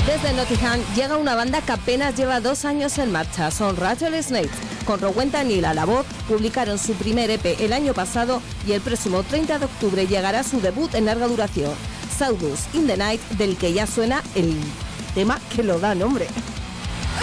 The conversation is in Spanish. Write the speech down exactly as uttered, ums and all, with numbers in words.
Desde Nottingham llega una banda que apenas lleva dos años en marcha, son Rattlesnake. Con Rowenta Neal a la voz, publicaron su primer E P el año pasado y el próximo treinta de octubre llegará su debut en larga duración, Sawdust in the Night, del que ya suena el tema que lo da nombre.